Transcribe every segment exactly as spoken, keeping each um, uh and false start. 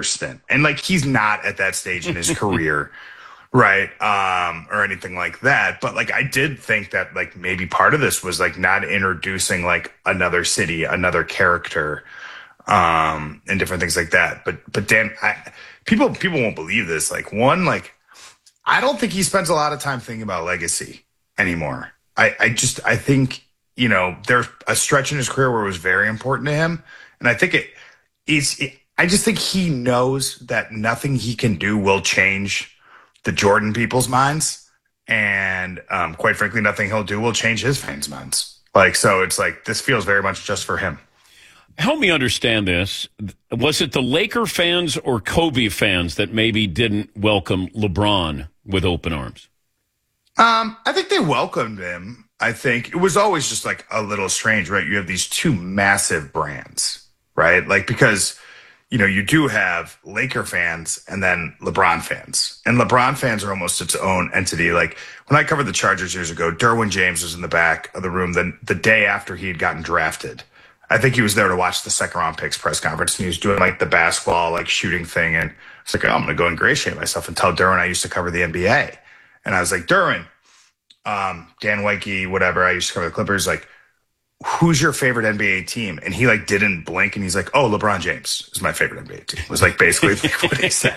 shorter stint. And like, he's not at that stage in his career, right? Um, or anything like that. But like, I did think that like maybe part of this was like not introducing like another city, another character, um, and different things like that. But, but Dan, I, people, people won't believe this. Like, one, like, I don't think he spends a lot of time thinking about legacy anymore. I, I just, I think, you know, there's a stretch in his career where it was very important to him. And I think it is, it, I just think he knows that nothing he can do will change the Jordan people's minds. And um, quite frankly, nothing he'll do will change his fans' minds. Like, so it's like, this feels very much just for him. Help me understand this. Was it the Laker fans or Kobe fans that maybe didn't welcome LeBron with open arms? Um, I think they welcomed him. I think it was always just like a little strange, right? You have these two massive brands, right? Like, because, you know, you do have Laker fans and then LeBron fans. And LeBron fans are almost its own entity. Like, when I covered the Chargers years ago, Derwin James was in the back of the room the, the day after he had gotten drafted. I think he was there to watch the second round picks press conference, and he was doing like the basketball, like shooting thing. And it's like, oh, I'm going to go ingratiate myself and tell Derwin I used to cover the N B A. And I was like, Derwin, um, Dan Weinke, whatever, I used to cover the Clippers. Like, who's your favorite N B A team? And he like didn't blink, and he's like, oh, LeBron James is my favorite N B A team. It was like basically like what he said.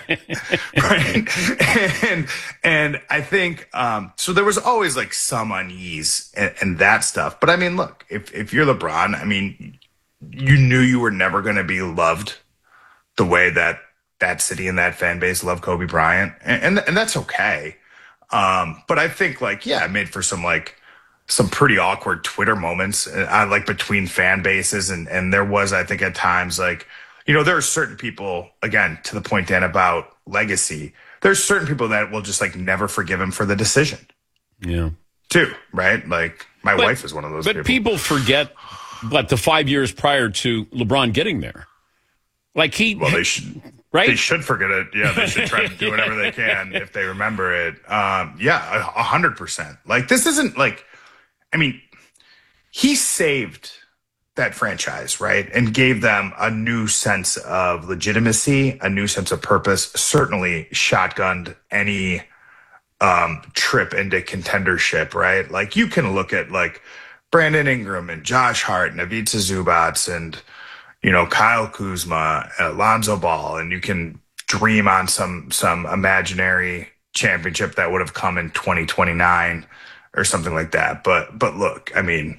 Right. And, and I think, um, so there was always like some unease and, and that stuff. But I mean, look, if, if you're LeBron, I mean, you knew you were never going to be loved the way that that city and that fan base loved Kobe Bryant. And, and, and that's okay. Um, but I think like, yeah, it made for some like some pretty awkward Twitter moments, uh, like between fan bases. And, and there was, I think at times like, you know, there are certain people, again, to the point, Dan, about legacy, there's certain people that will just like never forgive him for the decision. Yeah. Too, right? Like my but, wife is one of those but people. But people forget what the five years prior to LeBron getting there. Like he, well, they should, right? They should forget it. Yeah, they should try to do whatever they can if they remember it. Um, yeah, a hundred percent. Like this isn't like, I mean, he saved that franchise, right, and gave them a new sense of legitimacy, a new sense of purpose. Certainly, shotgunned any um, trip into contendership, right? Like you can look at like Brandon Ingram and Josh Hart and Ivica Zubac and, you know, Kyle Kuzma, Alonzo Ball, and you can dream on some some imaginary championship that would have come in twenty twenty-nine or something like that. But but look, I mean,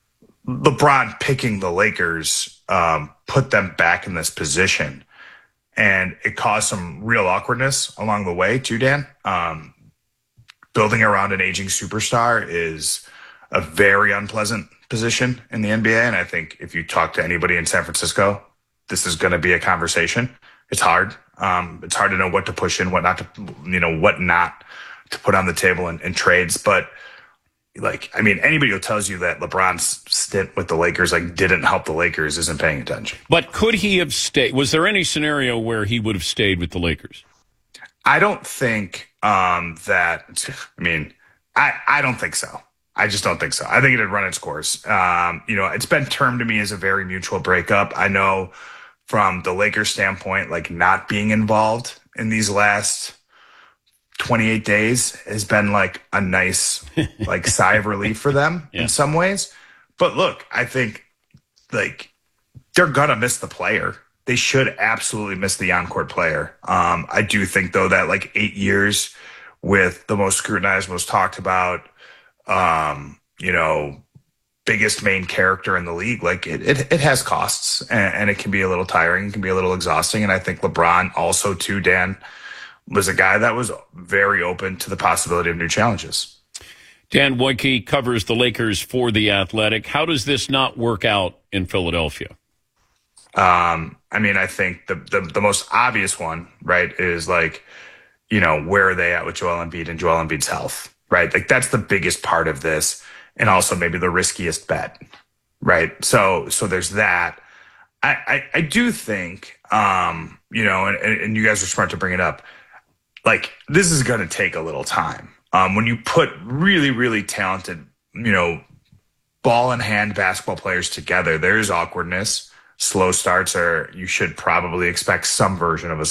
LeBron picking the Lakers um, put them back in this position, and it caused some real awkwardness along the way too, Dan. Um, building around an aging superstar is a very unpleasant position in the N B A. And I think if you talk to anybody in San Francisco, this is going to be a conversation. It's hard. Um, it's hard to know what to push in, what not to, you know, what not to put on the table in, in trades. But like, I mean, anybody who tells you that LeBron's stint with the Lakers, like didn't help the Lakers isn't paying attention. But could he have stayed? Was there any scenario where he would have stayed with the Lakers? I don't think um, that, I mean, I, I don't think so. I just don't think so. I think it had run its course. Um, you know, it's been termed to me as a very mutual breakup. I know from the Lakers standpoint, like not being involved in these last twenty-eight days has been like a nice, like sigh of relief for them yeah. in some ways. But look, I think like they're going to miss the player. They should absolutely miss the on-court player. Um, I do think though that like eight years with the most scrutinized, most talked about, Um, you know, biggest main character in the league. Like it, it, it has costs and, and it can be a little tiring, it can be a little exhausting. And I think LeBron also too, Dan, was a guy that was very open to the possibility of new challenges. Dan Weinke covers the Lakers for The Athletic. How does this not work out in Philadelphia? Um, I mean, I think the, the, the most obvious one, right, is like, you know, where are they at with Joel Embiid and Joel Embiid's health? Right. Like that's the biggest part of this. And also maybe the riskiest bet. Right. So, so there's that. I, I, I do think, um, you know, and, and you guys are smart to bring it up. Like this is going to take a little time. Um, when you put really, really talented, you know, ball in hand basketball players together, there is awkwardness. Slow starts are, you should probably expect some version of a